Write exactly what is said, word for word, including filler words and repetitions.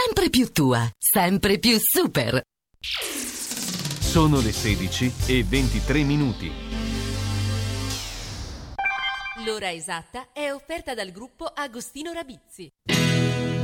sempre più tua, sempre più super. Sono le sedici e ventitré minuti. L'ora esatta è offerta dal gruppo Agostino Rabizzi.